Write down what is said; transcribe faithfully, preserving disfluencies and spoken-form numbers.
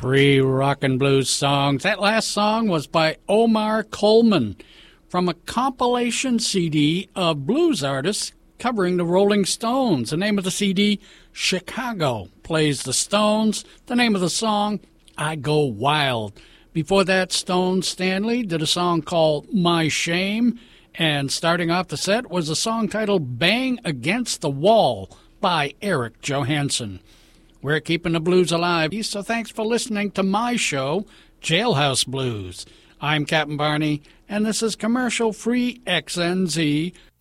Three rock and blues songs. That last song was by Omar Coleman from a compilation C D of blues artists covering the Rolling Stones. The name of the C D, Chicago, plays the Stones. The name of the song, I Go Wild. Before that, Stone Stanley did a song called My Shame. And starting off the set was a song titled Bang Against the Wall by Eric Johansson. We're keeping the blues alive, so thanks for listening to my show, Jailhouse Blues. I'm Captain Barney, and this is commercial-free X N Z